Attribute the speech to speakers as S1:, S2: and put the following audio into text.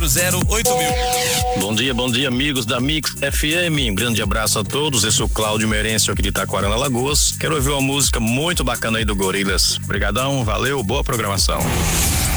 S1: 991008000.
S2: Bom dia, amigos da Mix FM. Um grande abraço a todos. Eu sou o Cláudio Merencio aqui de Taquarana, Alagoas. Quero ouvir uma música muito bacana aí do Gorillaz. Obrigadão, valeu, boa programação.